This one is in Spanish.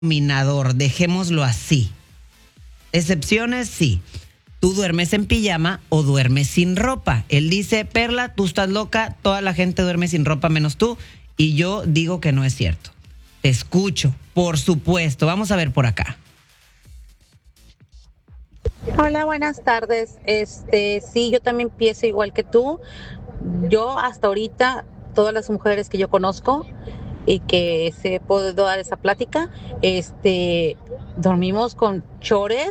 denominador, dejémoslo así. Excepciones, sí. Tú duermes en pijama o duermes sin ropa. Él dice, Perla, tú estás loca, toda la gente duerme sin ropa menos tú. Y yo digo que no es cierto. Te escucho, por supuesto. Vamos a ver por acá. Hola, buenas tardes. Sí, yo también pienso igual que tú. Yo hasta ahorita, todas las mujeres que yo conozco y que se puedo dar esa plática, dormimos con chores